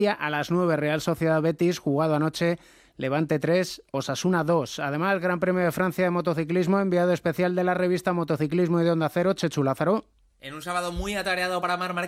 A las 9, Real Sociedad Betis, jugado anoche, Levante 3, Osasuna 2. Además, Gran Premio de Francia de motociclismo, enviado especial de la revista Motociclismo y de Onda Cero, Chechu Lázaro. En un sábado muy atareado para Marc Márquez.